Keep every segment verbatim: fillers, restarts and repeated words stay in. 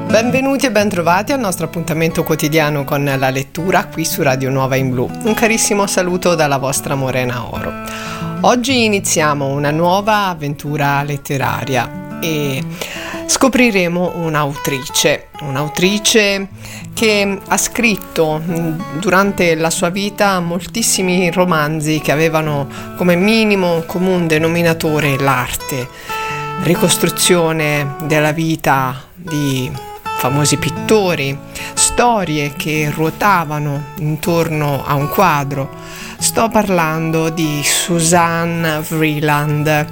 Benvenuti e bentrovati al nostro appuntamento quotidiano con la lettura qui su Radio Nuova in Blu. Un carissimo saluto dalla vostra Morena Oro. Oggi iniziamo una nuova avventura letteraria e scopriremo un'autrice, un'autrice che ha scritto durante la sua vita moltissimi romanzi che avevano come minimo comune denominatore l'arte, ricostruzione della vita di famosi pittori, storie che ruotavano intorno a un quadro. Sto parlando di Suzanne Vreeland,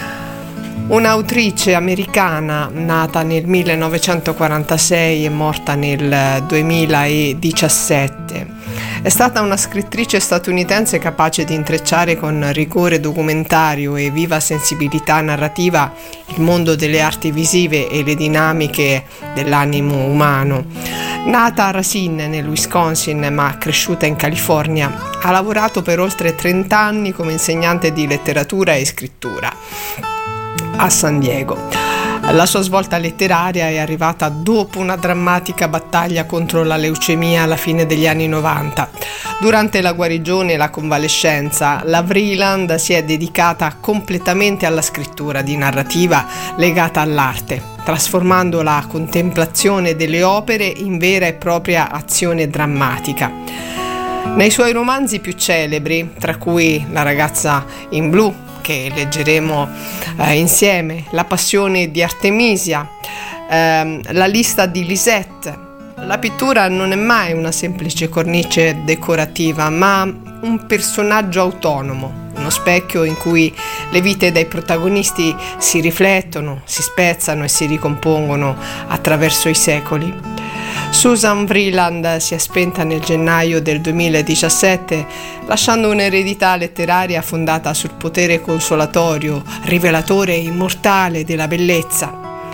un'autrice americana nata nel millenovecentoquarantasei e morta nel duemiladiciassette. È stata una scrittrice statunitense capace di intrecciare con rigore documentario e viva sensibilità narrativa il mondo delle arti visive e le dinamiche dell'animo umano. Nata a Racine, nel Wisconsin, ma cresciuta in California, ha lavorato per oltre trenta anni come insegnante di letteratura e scrittura a San Diego. La sua svolta letteraria è arrivata dopo una drammatica battaglia contro la leucemia alla fine degli anni novanta. Durante la guarigione e la convalescenza, la Vreeland si è dedicata completamente alla scrittura di narrativa legata all'arte, trasformando la contemplazione delle opere in vera e propria azione drammatica. Nei suoi romanzi più celebri, tra cui La ragazza in blu, che leggeremo eh, insieme, La passione di Artemisia, ehm, La lista di Lisette, la pittura non è mai una semplice cornice decorativa, ma un personaggio autonomo, uno specchio in cui le vite dei protagonisti si riflettono, si spezzano e si ricompongono attraverso i secoli. Susan Vreeland si è spenta nel gennaio del duemiladiciassette, lasciando un'eredità letteraria fondata sul potere consolatorio, rivelatore e immortale della bellezza.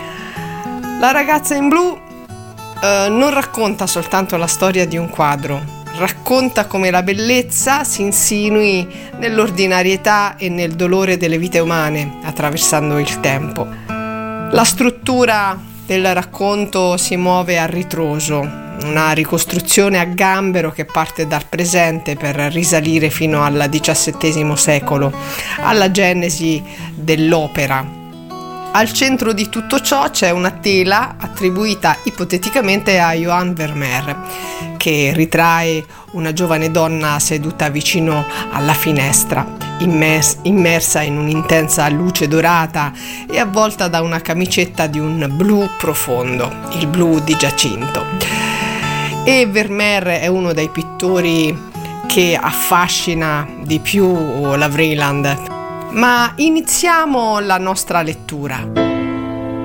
La ragazza in blu eh, non racconta soltanto la storia di un quadro, racconta come la bellezza si insinui nell'ordinarietà e nel dolore delle vite umane, attraversando il tempo. La struttura del racconto si muove a ritroso, una ricostruzione a gambero che parte dal presente per risalire fino al diciassettesimo secolo, alla genesi dell'opera. Al centro di tutto ciò c'è una tela attribuita ipoteticamente a Johann Vermeer, che ritrae una giovane donna seduta vicino alla finestra, immers- immersa in un'intensa luce dorata e avvolta da una camicetta di un blu profondo, il blu di giacinto. E Vermeer è uno dei pittori che affascina di più la Vreeland. Ma iniziamo la nostra lettura.